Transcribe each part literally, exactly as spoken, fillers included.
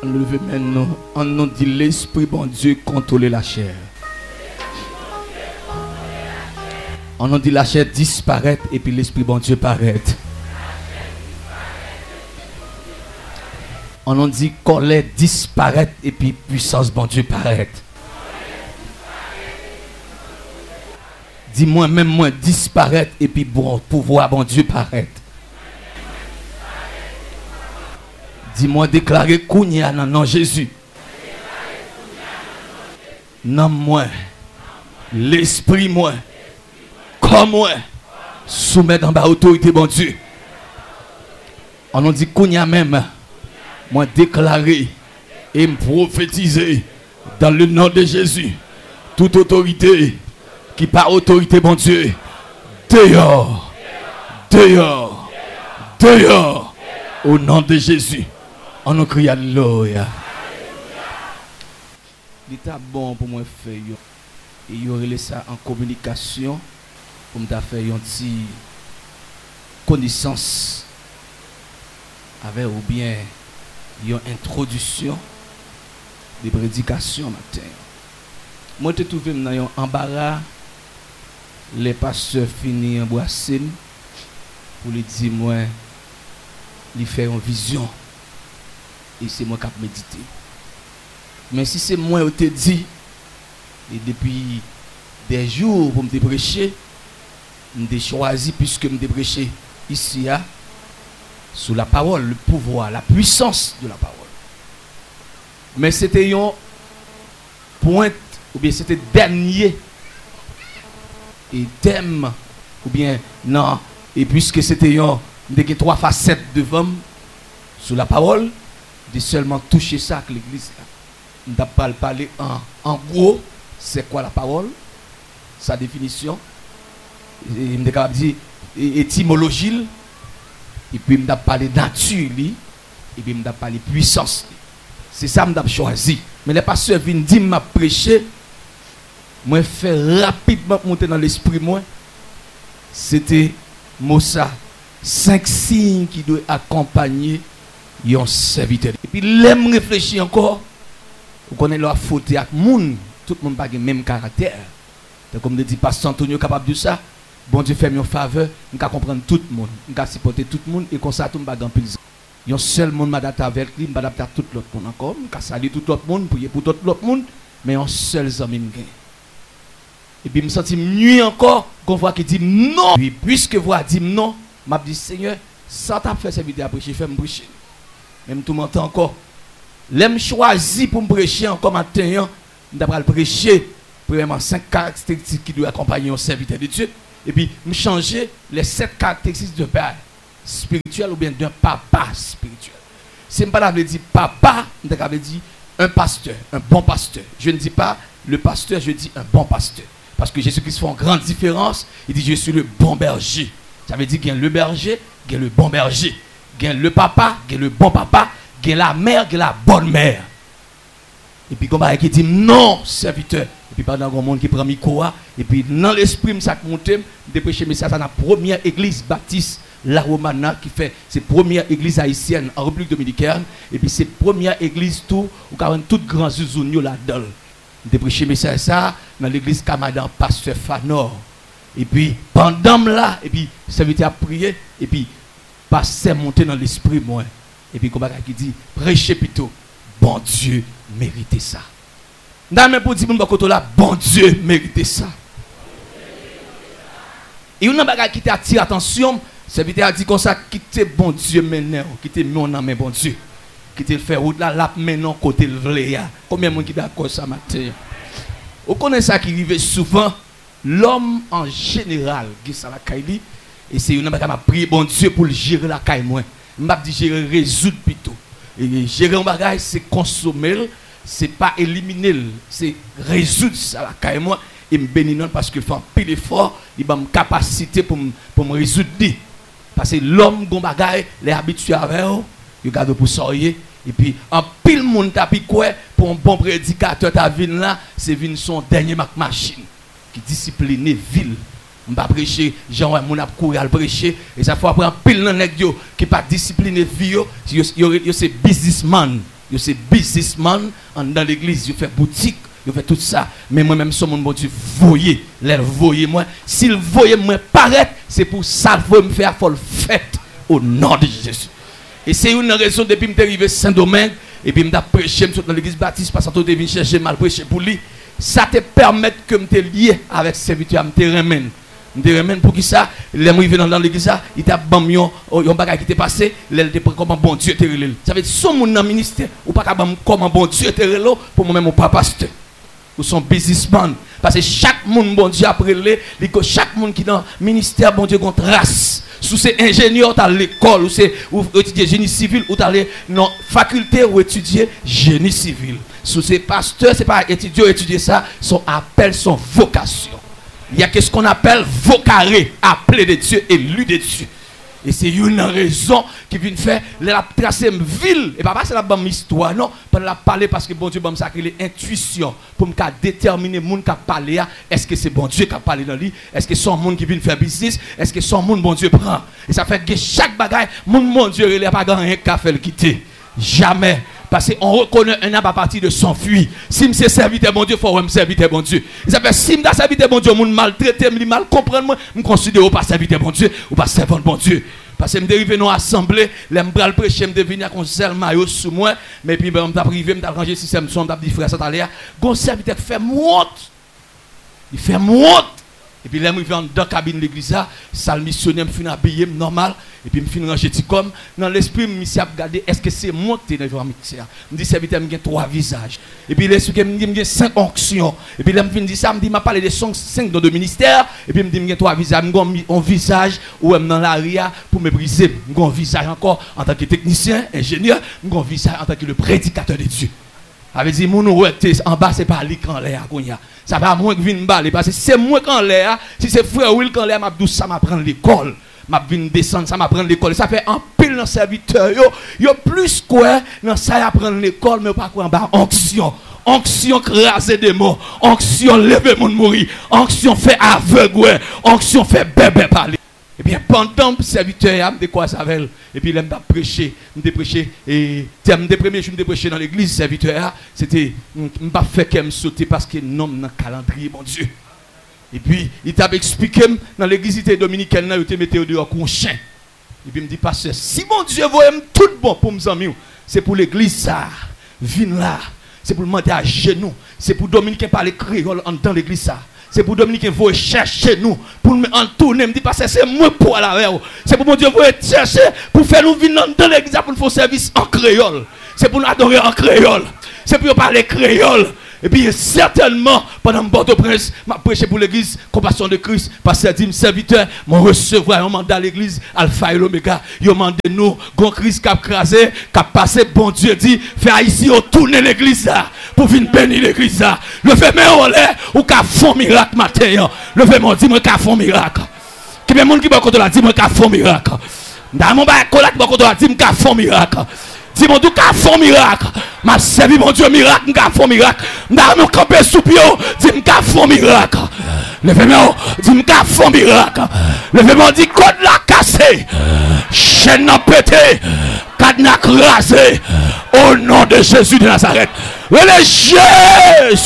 Levez maintenant, en nom de l'Esprit, bon Dieu, contrôler la chair. En nom de la chair disparaître et puis l'Esprit, bon Dieu, paraître. En nom de colère disparaître et puis puissance, bon Dieu, paraître. Dis-moi, même moi, disparaître et puis bon pouvoir, bon Dieu, paraître. Dis-moi, déclarer Kounia dans nom Jésus. Non, moi, l'esprit, moi, comme moi, soumettre en bas autorité, bon Dieu. On nous dit Kounia même, moi, déclarer et me prophétiser dans le nom de Jésus. Toute autorité qui par autorité, bon Dieu, dehors, dehors, dehors, au nom de Jésus. On nous crie Alléluia. Il était bon pour moi faire et il y aurait ça en communication pour me faire une petite connaissance avec ou bien une introduction des prédications matin. Moi je trouvé dans un embarras les pasteurs fini embrasser pour lui dire moi lui faire une vision. Et c'est moi qui ai médité. Mais si c'est moi qui te dit, et depuis des jours pour me prêcher, je choisi puisque je prêcher ici, hein, sous la parole, le pouvoir, la puissance de la parole. Mais c'était un point, ou bien c'était dernier, et thème, ou bien non, et puisque c'était un, des trois facettes devant, sous la parole, de seulement toucher ça avec l'église. On n'a pas parlé en, en gros, c'est quoi la parole, sa définition, et on a dit étymologie, et puis on a parlé nature, et puis on a parlé puissance. C'est ça que je choisi. Mais les pasteurs viennent dire, m'a prêché, moi faire rapidement monter dans l'esprit, moi, c'était Mossa, cinq signes qui doivent accompagner un serviteur. Et puis, l'aime réfléchir encore. Vous connaissez la faute avec le monde. Tout le monde n'a pas le même caractère. Comme dit Pasteur Antonio, capable de ça. Bon Dieu fait une faveur. On peut comprendre tout le monde. On peut supporter tout le monde. Et comme ça, tout le monde va gagner. Il y a un seul monde qui m'adapte avec lui. Je m'adapte à tout l'autre monde encore. On peut saluer tout l'autre monde. Prier pour tout l'autre monde. Mais un seul homme. Et puis, je me sens mieux encore. Qu'on voit qui dit non. Et puisque vous dit non, je me dis Seigneur, sans t'as fait serviteur à prêcher, fais-moi prêcher. Même tout le monde encore. L'aime choisi pour me prêcher encore matin. D'après le prêcher, premièrement, cinq caractéristiques qui doivent accompagner un serviteur de Dieu. Et puis, me changer les sept caractéristiques d'un père spirituel ou bien d'un papa spirituel. Si je ne pas dire papa, je vais dire un pasteur, un bon pasteur. Je ne dis pas le pasteur, je dis un bon pasteur. Parce que Jésus-Christ fait une grande différence. Il dit je suis le bon berger. Ça veut dire qu'il y a le berger, qu'il y a le bon berger. Gen le papa, gen le bon papa, gen la mère, gen la bonne mère. Et puis comme qui dit non serviteur. Et puis pendant un monde qui prend micro et puis dans l'esprit ça monte, de prêcher message à la première église baptiste la Romana qui fait c'est première église haïtienne en République dominicaine et puis c'est première église tout où quand toute grand zouzounio là-dedans. De prêcher message ça dans l'église Kamadan pasteur Fanor. Et puis pendant là et puis serviteur a prié et puis passer monter dans l'esprit moi et puis comme qui dit prêcher plutôt bon Dieu mérite ça. Dans même pour dire mon côté là bon Dieu mérite ça. Et une bagage qui t'attire attention, serviteur a dit comme ça quitter bon Dieu maintenant, quitter mon âme bon Dieu. Quitter faire route là là maintenant côté le vle. Combien de monde qui d'accord ça matin. Vous connaissez ça qui arrive souvent l'homme en général qui ça la caille et c'est une bagage m'a prié bon Dieu pour gérer la caille moi. M'a dit gérer résoudre plutôt. Et gérer un bagage c'est consommer, c'est pas éliminer, c'est résoudre ça la caille moi et me bénir parce que fait un pile effort, il a une capacité pour pour me résoudre. Parce que l'homme gon bagage les habitués avec il garde pour sortir et puis en pile monde tapi quoi pour un bon prédicateur ta ville là, c'est vinn son dernier machine qui discipliner ville. On va prêcher, Jean mon a courir à prêcher et ça faut après pile nan nèg yo qui pas discipliner vie yo, yo c'est businessman, Yo c'est businessman dans l'église, yo fait boutique, yo fait tout ça. Mais moi même son mon bon Dieu voyez, les voyez moi, s'il voyait moi paraître, c'est pour ça qu'il me faire folle fête au nom de Jésus. Et c'est une raison depuis que je suis arrivé à Saint-Domingue et puis je suis prêché dans l'église baptiste parce que je viens chercher mal prêcher pour lui. Ça te permet que je te lié avec ce serviteur, je te remène. Je te remène pour qui ça? Les gens qui viennent dans l'église, ils t'a bam yon yon bagay qui t'est passé, les te prend comme bon Dieu te relève. Ça veut dire son monde dans ministère ou pas comme bon Dieu te relève pour moi même ou pas pasteur. Ou son businessman parce que chaque monde bon Dieu après les, chaque monde qui dans ministère bon Dieu contre race. Sous ces ingénieurs à l'école ou c'est ou étudier génie civil ou aller dans faculté ou étudier génie civil. Sous ces pasteurs, c'est pas étudier étudier ça, son appel, son vocation. Il y a ce qu'on appelle vocaré, appelé de Dieu, élu de Dieu. Et c'est une raison qui vient faire la tracer une ville. Et pas parce que la bonne histoire, non. Pour la parler parce que bon Dieu m'a sacré l'intuition pour me déterminer le monde qui a parlé. Est-ce que c'est bon Dieu qui a parlé dans lui? Est-ce que c'est un monde qui vient faire business? Est-ce que c'est un monde bon Dieu prend? Et ça fait que chaque bagaille, mon bon Dieu, il n'a pas rien qu'à faire le quitter. Jamais. Parce qu'on reconnaît un homme à partir de son fuit. Si je suis serviteur bon Dieu, il faut que je serviteur bon Dieu. Ça fait si je suis serviteur bon Dieu, je maltraite, je mal comprendre, je me considère pas serviteur bon Dieu ou pas servant bon Dieu. Parce que je suis arrivé dans l'assemblée, je suis prêcher, je suis venu avec un seul maillot sous moi, mais puis je suis arrivé, je suis rangé le système, je suis dit frère, ça t'allait. Un serviteur fait monte. Il fait monte. Et puis là, je suis dans la cabine de l'église, ça le missionnaire me fait habiller normal. Et puis je me ranger comme dans l'esprit, je me suis regardé, est-ce que c'est monté dans le mixeur? Je me dis, serviteur, il y a trois visages. Et puis l'esprit me dit, il y a cinq onctions. Et puis là, je me dis ça, je me dit, je parlé de cinq dans le ministère. Et puis je me dit, il y a trois visages. Je me un visage où je suis dans l'arrière pour me briser. Je un visage encore en tant que technicien, ingénieur. Je un visage en tant que le prédicateur de Dieu. Ça veut dire, mon en bas, c'est pas l'écran l'air. Ça va moins que venir baler. Parce que c'est moi qu'en l'air. Si c'est frère Will qu'en l'air, m'a douce, ça m'apprend l'école. M'a vinn descendre, ça m'apprend l'école. Ça fait un pile dans serviteur. Yo, yo plus quoi dans ça apprendre l'école, mais pas quoi en bas. Onction. Onction craser des mots. Onction lever mon mourir. Onction fait aveugle. Onction fait bébé parler. Et bien pendant le serviteur, je me quoi ça veut. Et puis, je me prêcher, je me prêcher. Et le premier jour, je me prêcher dans l'église, serviteur, c'était, je ne pas fait qu'elle me sauter parce que non, dans le calendrier, mon Dieu. Et puis, il t'a expliqué, dans l'église dominicaine, il te mettait dehors comme un chien. Et puis, il me dit, pasteur, si mon Dieu veut tout bon pour mes amis, c'est pour l'église, ça, viens là. C'est pour le monter à genoux. C'est pour Dominique parler créole dans l'église, ça. C'est pour Dominique vous chercher nous, pour me entourner, me dire parce que c'est moi pour aller. C'est pour mon Dieu vous chercher, pour faire nous venir dans l'église pour nous faire service en créole. C'est pour nous adorer en créole. C'est pour nous parler créole. Et puis certainement, pendant Port-au-Prince, m'a prêché pour l'église, compassion de Christ, parce que dit serviteur, mon recevoir un mandat à l'église, Alpha et l'Oméga, il m'a dit nous, grand Christ qui a crasé, qui a passé, bon Dieu dit, fait ici, on tourne l'église là, pour venir bénir l'église là. Le fait mais on l'air, ou qu'a fait miracle matin. Le fait mon dit, moi qu'a fait miracle. Qui est monde qui va contre la dit, moi qu'a fait miracle. Dans mon bac, qui va contre la dit, moi qu'a fait miracle. Dis mon Dieu, qu'a fait miracle. M'a servi mon Dieu miracle, qu'a fait miracle. Dans mon campé sous pio, dis qu'a fait miracle. Levez-moi, dis qu'a fait miracle. Levez-moi, dit code la cassé. Chaîne n'a pété. Cadenas crasé. Au nom de Jésus de Nazareth. Religieuse.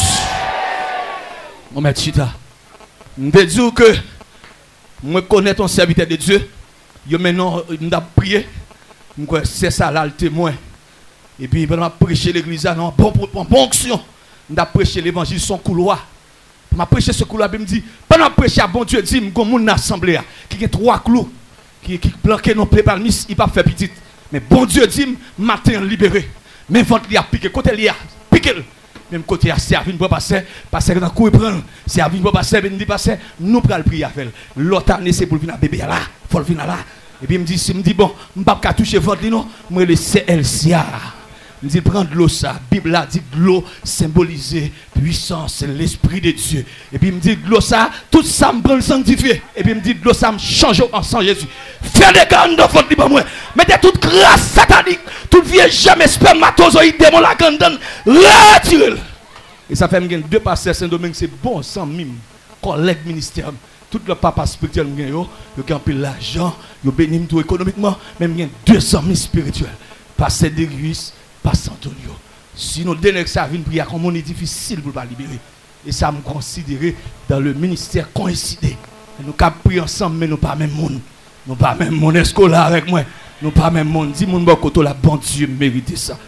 Mon maître Chita. Je te dis que je connais ton serviteur de Dieu. Je maintenant, je prié. C'est ça là le témoin. Et puis, pendant que je prêché l'église, non, bon, bon, bon action. Je prêché l'évangile son couloir. Je prêché ce couloir, je me dis, pendant que je prêché, bon Dieu dit, je suis assemblée qui a trois clous, qui qui planqué non préparmis, il pas fait petit. Mais bon Dieu dit, matin libéré. Mais ventre li a piqué, côté li a piqué. Même côté a servi pour passer, passer dans coup et prendre, servi pour passer, ben dit passer, nous pral prier avec. L'autre année c'est pour venir bébé là, faut venir là. Et puis il me dit, il me dit bon, je ne peux pas toucher votre lit, non, je vais laisser elle sia. Il me dit, prendre l'eau ça. La Bible a dit que l'eau symbolisait puissance, l'esprit de Dieu. Et puis il me dit, l'eau ça, tout ça me prend le sanctifié. Et puis il me dit, l'eau ça me change en sang Jésus. Faites des gants dans votre lit pour moi. Mettez toute grâce satanique, toute vieille jamais spermatozoïde, démon la gandane, retirez-le. Et ça fait que deux pasteurs Saint-Domingue, c'est bon, sans mime, collègue ministère. Tout le papa spirituel, il y a l'argent, il bénit tout économiquement, même il y a deux cent mille spirituels. Pasteur de Ruisse, Pasteur Antonio. Sinon, dès que ça vient prier, comme on est difficile pour ne pas libérer. Et ça me considère dans le ministère coïncidé. Nous avons prié ensemble, mais nous pas même monde. Nous pas même monde. Est-ce qu'on là avec moi? Nous pas même monde. Dis mon bon côté, la bon Dieu mérite ça.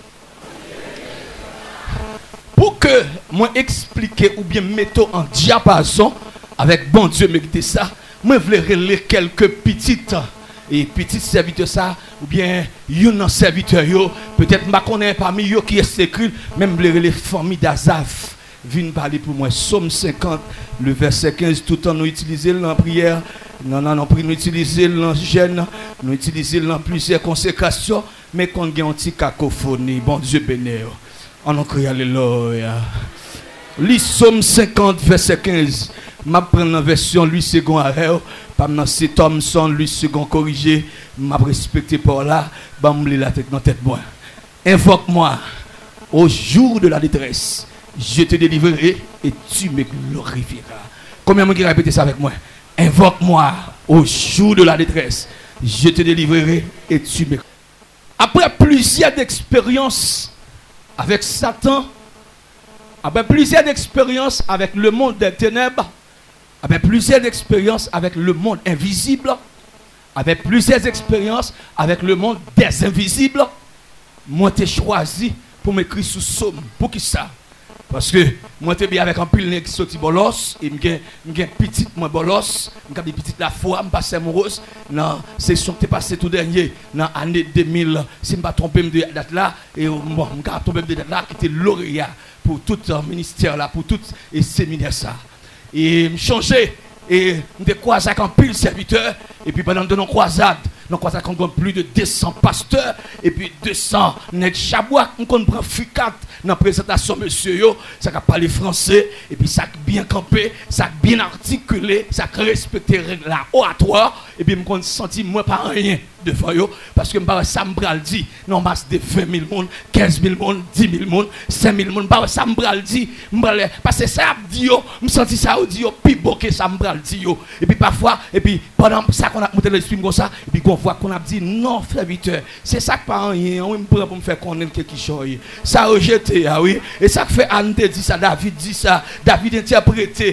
Pour que moi explique ou bien mette en diapason avec bon Dieu mérite ça, moi je voulais relire quelques petites et petites serviteurs ça ou bien un serviteur yo peut-être ma connais parmi yo qui est écrit même les familles d'Azaf viennent parler pour moi. Somme cinquante le verset quinze, tout en nous utiliser dans la prière, non non non nous utiliser dans jeûne, nous utiliser dans plusieurs consécrations, mais quand il y a une petite cacophonie, bon Dieu bénisse. On a crié alléluia. Lis Somme cinquante verset quinze. Je prends la version lui second arrêt. Pendant c'est Thomson lui second corrigé. Je respecté par là. Je me la tête dans tête moi. Invoque-moi au jour de la détresse. Je te délivrerai et tu me glorifieras. Combien de gens qui répètent ça avec moi? Invoque-moi au jour de la détresse. Je te délivrerai et tu me. Après plusieurs expériences avec Satan, après plusieurs expériences avec le monde des ténèbres, avec plusieurs expériences avec le monde invisible, avec plusieurs expériences avec le monde des invisibles, moi j'ai choisi pour m'écrire sous Somme. Pour qui ça? Parce que moi j'étais bien avec un pile qui sorti bolos et j'ai un petit moi bolos, j'ai des petites la foi, je passe amoureuse dans session qui est passée tout dernier dans l'année deux mille, si je ne me trompe pas de date là et moi je me trompe de date là qui était lauréat pour tout le ministère là, pour tout et séminaire ça. Et je changé et je croisé avec un pile serviteur et puis pendant nos croisades, nous croisons qu'on a plus de deux cents pasteurs et puis deux cents nègres chabouak, on prend fricat dans la présentation monsieur yo, ça a parlé français et puis ça a bien campé, ça a bien articulé, ça a respecté règles oratoire et puis je me senti moi pas rien devant yo parce que ça me bral dit non masse de vingt mille monde, quinze mille monde, dix mille monde, cinq mille monde, ça me bral dit parce que ça dit yo, me senti ça dit yo puis boqué ça me bral dit yo et puis parfois et puis pendant ça qu'on a monté l'esprit comme ça et puis qu'on voit qu'on a dit non serviteur, c'est ça que pas rien, on me prend pour me faire connaître quelque chose. Ça rejeté ah oui et ça que fait Anne dit ça, David dit ça, David interprété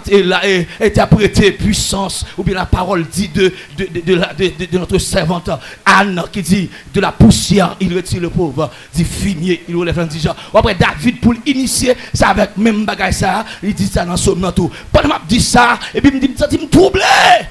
interprété puissance ou bien la parole dit de de de, de, la, de, de, de notre servante Anne qui dit de la poussière il retire le pauvre, dit fumier il relève l'indigent. Après David pour l'initier ça avec même bagage ça, il dit ça dans Somme dans tout. Pendant m'a dit ça et puis me dit me me troublé.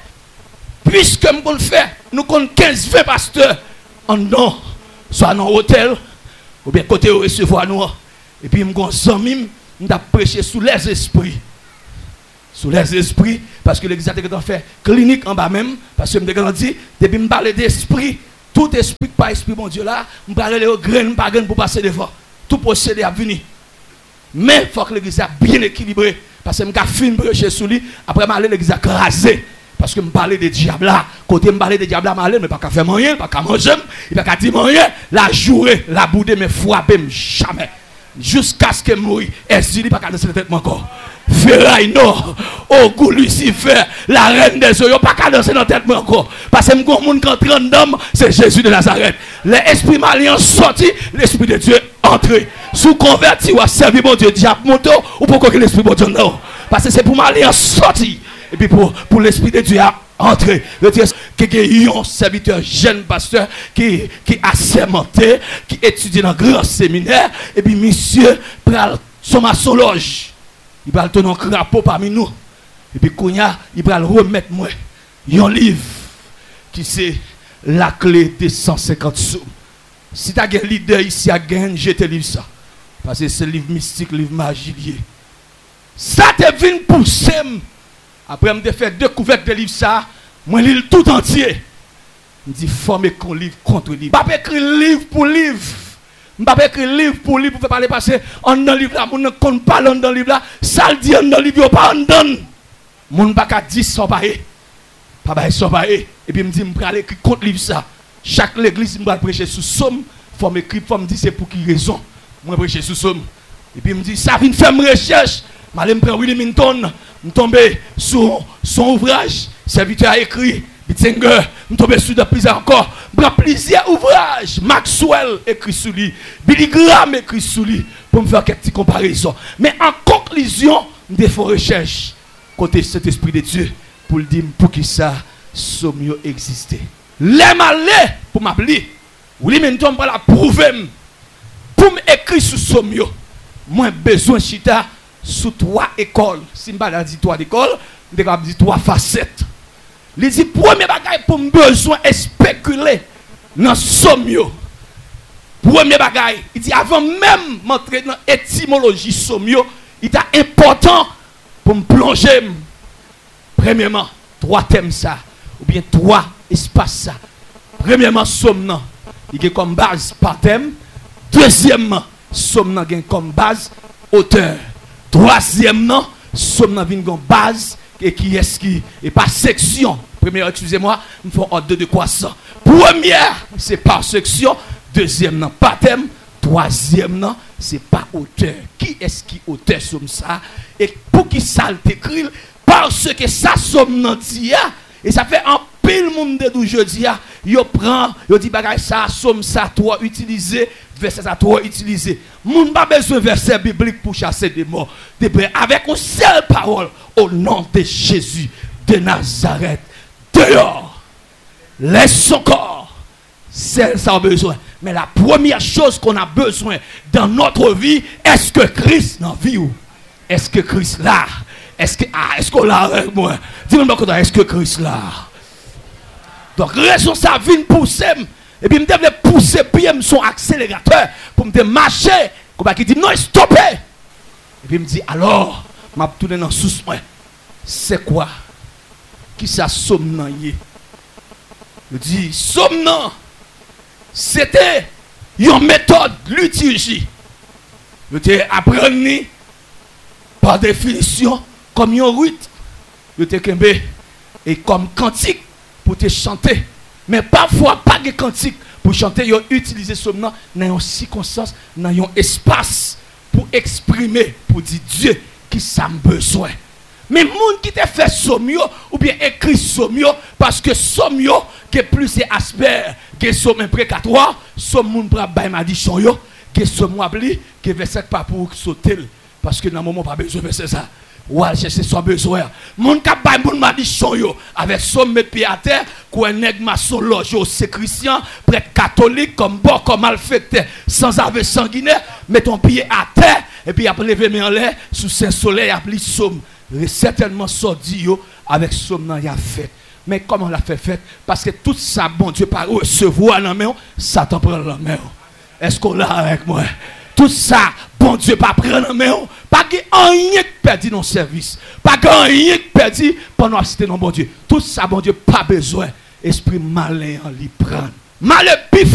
Puisque nous le fait, nous avons quinze vingt pasteurs en non, soit dans l'hôtel, ou bien côté au recevoir nous. Et puis nous avons amis, nous avons prêché sous les esprits. Sous les esprits, parce que l'exercice est fait clinique en bas même, parce que je me dis, depuis que je parle d'esprit, tout esprit, pas esprit, mon Dieu là, je parle de graines, pas graines pour passer devant. Tout procédé à venir. Mais il faut que l'église soit bien équilibrée, parce que je suis fin prêcher sous lui, après je vais l'église crasée. Parce que je parlais des diables là, côté je parlais des diables là, mais pas qu'à faire rien, pas qu'à manger, pas qu'à dire rien, la jouer, la bouder, mais frapper jamais. Jusqu'à ce que je mouille, est-ce qu'il pas qu'à danser la tête encore? Ferraille non, au goût Lucifer, la reine des eaux, pas qu'à danser dans la tête encore. Parce que je suis un monde qui entre dedans, c'est Jésus de Nazareth. L'esprit malien sorti, l'esprit de Dieu entré. Sous converti ou à servir mon Dieu, diable monto, ou pourquoi que l'esprit de Dieu non? Parce que c'est pour malien sorti. Et puis pour, pour l'esprit de Dieu à entrer. Le Dieu qui est un serviteur jeune pasteur qui, qui a sermenté, qui étudie dans un grand séminaire. Et puis monsieur pral son maçon loge. Il va donner un crapaud parmi nous. Et puis Kounia, il va remettre moi un livre qui c'est la clé des cent cinquante sous. Si tu as un leader ici à gagner, je te livre ça. Parce que c'est le livre mystique, le livre magique. Ça te vient pousser. Après, je me fait découverte de livre ça, moi je lis tout entier. Je dis former qu'on livre contre livre. Je ne vais pas écrire livre pour livre. Je ne vais pas écrire livre pour livre pour faire parler parce que on dans livre là, on ne compte pas dans le livre là, ça le dit dans le livre pas en donne. Mon pas qu'à dix sans pareil. Pas pareil sans pareil. Et puis me dit me aller écrire contre livre ça. Chaque l'église me va prêcher sous Somme, faut m'écrire, faut me dire c'est pour qui raison. Moi prêcher sous Somme. Et puis me dit ça vient faire une recherche. Je vais prendre Willie Minton. Je tombe sur son ouvrage, serviteur a écrit Bittinger, je tombe sur de plus encore. Je prends plusieurs ouvrages. Maxwell écrit sur lui. Billy Graham écrit sur lui. Pour me faire quelques petites comparaisons. Mais en conclusion, je fais recherche. Côté cet esprit de Dieu. Pour le dire pour qui ça, Somio existait. Les malais pour m'appeler. Oui, mais nous sommes la prouver. Pour m'écrire sur Somio. Moi, besoin de chita sous trois écoles. Si je ne pas dit trois écoles, je vais dire trois facettes. Il dit, premier bagage pour besoin de spéculer dans Somio. Premier bagage, il dit, avant même d'entrer dans l'étymologie Somio, il est important pour me plonger. Premièrement, trois thèmes ça, ou bien trois espaces ça. Premièrement, Somnan, il a comme base par thème. Deuxièmement, Somnan a comme base auteur. Troisièmement, Somnan vient comme base et qui est-ce qui et pas section. Première, excusez-moi, nous faisons ordre de croissant. Première, c'est par section. Deuxième, non, pas thème. Troisième, non, c'est pas auteur. Qui est-ce qui auteur somme ça? Et pour qui ça l'écrit? Parce que ça somme non et ça fait un pile monde de aujourd'hui. Yo prend, yo dit bagay ça, somme ça, toi utiliser, verset ça, toi utiliser. Moun pas besoin verset biblique pour chasser des morts. Avec une seule parole, au nom de Jésus de Nazareth. Dehors, laisse son corps, c'est ça a besoin. Mais la première chose qu'on a besoin dans notre vie, est-ce que Christ n'a vie ou est-ce que Christ là? Est-ce que ah, est-ce qu'on l'a avec moi? Dis-moi est-ce que Christ là? Donc raison ça vient pousser et puis me devait pousser puis me son accélérateur pour me marcher comme qui dit non stopper. Et puis me dit alors m'a tourner dans sous moi. C'est quoi? Qui ça somnan yé? Je dis somnan c'était une méthode liturgie. Je t'ai appris par définition comme un rite. Je t'ai kembe et comme cantique pour te chanter. Mais parfois pas de cantique pour chanter, ils ont utilisé somnan dans une circonstance, dans un espace pour exprimer, pour dire Dieu qui ça me besoin. Mais les gens qui te fait somio ou bien écrit somio parce que somio qui est plus aspect que somme imprécatoire, somme moun bra bay maldiction yo, que somme abli, que verset pas pour sauter parce que dans moment pas besoin verset ça. Ou aller chercher son besoin. Moun ka bay moun maldiction yo avec somme mettre pied à terre, quoi nèg maçon loge c'est chrétien, prêtre catholique comme bon comme mal fait sans ave sanguinaire, met ton pied à terre et puis après lever main en l'air sous saint soleil appli somme. Certainement sorti avec somme y a fait. Mais comment on l'a fait fait? Parce que tout ça, bon Dieu, par recevoir dans la main, Satan prend la main. Est-ce qu'on l'a avec moi? Tout ça, bon Dieu, pas prendre la main. Pas que rien qui perdu dans le service. Pas que rien qui perdu pendant la cité dans bon Dieu. Tout ça, bon Dieu, pas besoin. Esprit malin en lui prendre. Malin plus